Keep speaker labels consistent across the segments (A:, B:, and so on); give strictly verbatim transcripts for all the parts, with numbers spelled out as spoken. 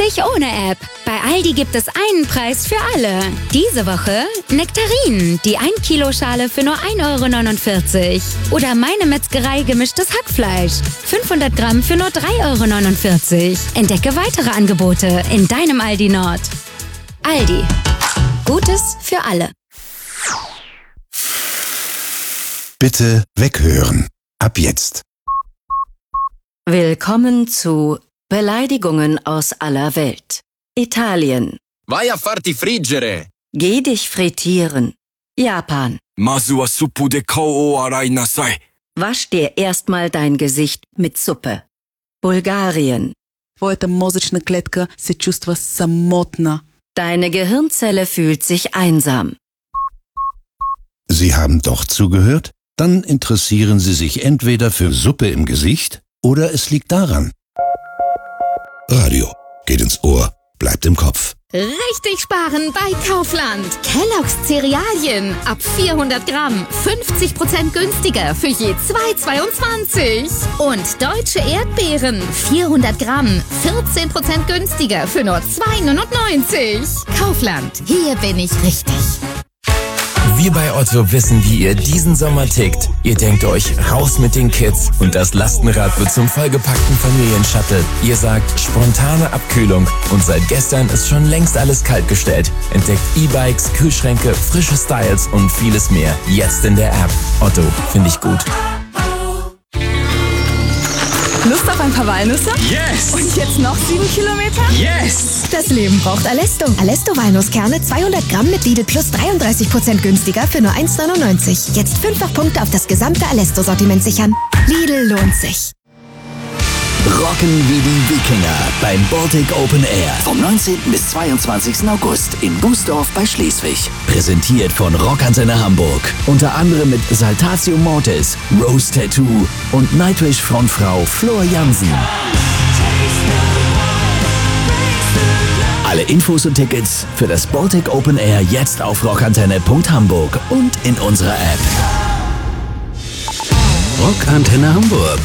A: nicht ohne App. Bei Aldi gibt es einen Preis für alle. Diese Woche Nektarinen, die ein Kilo Schale für nur ein Euro neunundvierzig. Oder Meine Metzgerei gemischtes Hackfleisch. fünfhundert Gramm für nur drei Euro neunundvierzig. Entdecke weitere Angebote in deinem Aldi Nord. Aldi. Gutes für alle.
B: Bitte weghören. Ab jetzt.
C: Willkommen zu Beleidigungen aus aller Welt. Italien.
D: Vai a farti friggere.
C: Geh dich frittieren. Japan.
D: Masu wa suppu de kao o arai nasai.
C: Wasch dir erstmal dein Gesicht mit Suppe. Bulgarien.
E: Твоята мозъчна клетка се чувства самотна.
C: Deine Gehirnzelle fühlt sich einsam.
B: Sie haben doch zugehört? Dann interessieren Sie sich entweder für Suppe im Gesicht oder es liegt daran. Radio geht ins Ohr, bleibt im Kopf.
F: Richtig sparen bei Kaufland. Kellogg's Cerealien ab vierhundert Gramm, fünfzig Prozent günstiger für je zwei Euro zweiundzwanzig. Und deutsche Erdbeeren, vierhundert Gramm, vierzehn Prozent günstiger für nur zwei Euro neunundneunzig. Kaufland, hier bin ich richtig.
G: Wir bei Otto wissen, wie ihr diesen Sommer tickt. Ihr denkt euch, raus mit den Kids und das Lastenrad wird zum vollgepackten Familienshuttle. Ihr sagt, spontane Abkühlung und seit gestern ist schon längst alles kaltgestellt. Entdeckt E-Bikes, Kühlschränke, frische Styles und vieles mehr. Jetzt in der App. Otto, finde ich gut.
H: Lust auf ein paar Walnüsse?
D: Yes!
H: Und jetzt noch sieben Kilometer?
D: Yes!
I: Das Leben braucht Alesto. Alesto Walnusskerne zweihundert Gramm mit Lidl Plus dreiunddreißig Prozent günstiger für nur eins Euro neunundneunzig. Jetzt fünffach Punkte auf das gesamte Alesto-Sortiment sichern. Lidl lohnt sich.
J: Rocken wie die Wikinger beim Baltic Open Air vom neunzehnten bis zweiundzwanzigsten August in Bußdorf bei Schleswig. Präsentiert von Rockantenne Hamburg. Unter anderem mit Saltatio Mortis, Rose Tattoo und Nightwish Frontfrau Flor Jansen. Alle Infos und Tickets für das Baltic Open Air jetzt auf rockantenne punkt hamburg und in unserer App.
B: Rockantenne Hamburg.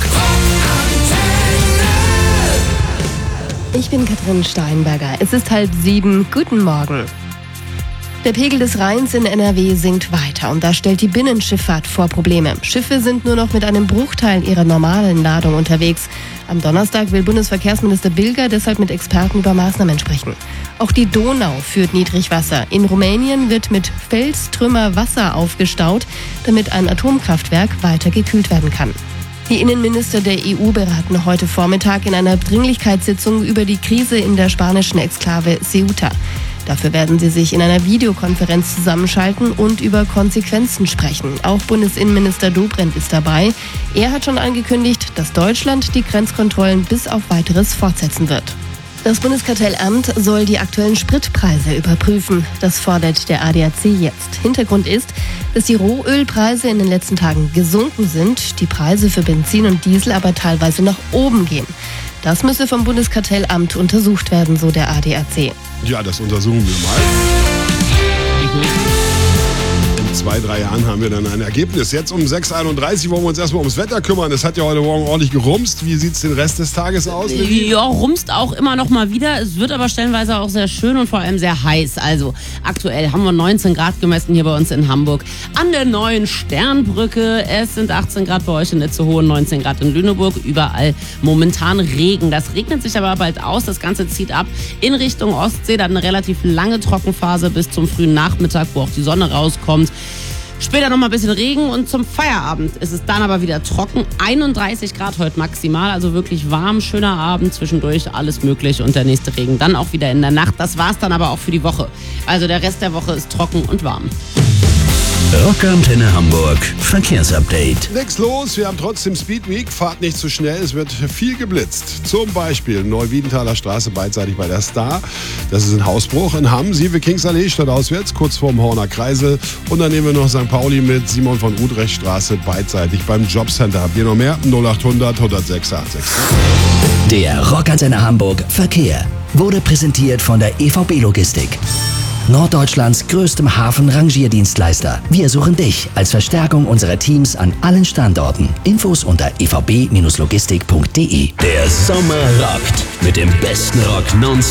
K: Ich bin Katrin Steinberger. Es ist halb sieben. Guten Morgen. Der Pegel des Rheins in N R W sinkt weiter und da stellt die Binnenschifffahrt vor Probleme. Schiffe sind nur noch mit einem Bruchteil ihrer normalen Ladung unterwegs. Am Donnerstag will Bundesverkehrsminister Bilger deshalb mit Experten über Maßnahmen sprechen. Auch die Donau führt Niedrigwasser. In Rumänien wird mit Felstrümmer Wasser aufgestaut, damit ein Atomkraftwerk weiter gekühlt werden kann. Die Innenminister der E U beraten heute Vormittag in einer Dringlichkeitssitzung über die Krise in der spanischen Exklave Ceuta. Dafür werden sie sich in einer Videokonferenz zusammenschalten und über Konsequenzen sprechen. Auch Bundesinnenminister Dobrindt ist dabei. Er hat schon angekündigt, dass Deutschland die Grenzkontrollen bis auf Weiteres fortsetzen wird. Das Bundeskartellamt soll die aktuellen Spritpreise überprüfen. Das fordert der A D A C jetzt. Hintergrund ist, dass die Rohölpreise in den letzten Tagen gesunken sind, die Preise für Benzin und Diesel aber teilweise nach oben gehen. Das müsse vom Bundeskartellamt untersucht werden, so der A D A C.
L: Ja, das untersuchen wir mal. In zwei, drei Jahren haben wir dann ein Ergebnis. Jetzt um sechs Uhr einunddreißig wollen wir uns erstmal ums Wetter kümmern. Es hat ja heute Morgen ordentlich gerumst. Wie sieht es den Rest des Tages aus?
M: Ja, rumst auch immer noch mal wieder. Es wird aber stellenweise auch sehr schön und vor allem sehr heiß. Also aktuell haben wir neunzehn Grad gemessen hier bei uns in Hamburg an der neuen Sternbrücke. Es sind achtzehn Grad bei euch in Itzehoe, neunzehn Grad in Lüneburg. Überall momentan Regen. Das regnet sich aber bald aus. Das Ganze zieht ab in Richtung Ostsee. Dann eine relativ lange Trockenphase bis zum frühen Nachmittag, wo auch die Sonne rauskommt. Später noch mal ein bisschen Regen und zum Feierabend ist es dann aber wieder trocken. einunddreißig Grad heute maximal, also wirklich warm, schöner Abend, zwischendurch alles möglich und der nächste Regen dann auch wieder in der Nacht. Das war's dann aber auch für die Woche. Also der Rest der Woche ist trocken und warm.
J: Rockantenne Hamburg Verkehrsupdate.
L: Nix los, wir haben trotzdem Speed Week. Fahrt nicht zu schnell, es wird viel geblitzt. Zum Beispiel Neuwiedenthaler Straße beidseitig bei der Star. Das ist ein Hausbruch. In Hamm, Siewe Kingsallee, stadtauswärts, kurz vorm Horner Kreisel. Und dann nehmen wir noch Sankt Pauli mit Simon von Utrecht Straße beidseitig beim Jobcenter. Habt ihr noch mehr? null acht hundert, hundertsechs achtundsechzig.
J: Der Rockantenne Hamburg Verkehr wurde präsentiert von der E V B Logistik. Norddeutschlands größtem Hafen-Rangierdienstleister. Wir suchen dich als Verstärkung unserer Teams an allen Standorten. Infos unter e v b Bindestrich logistik punkt d e.
N: Der Sommer rockt mit dem besten Rock non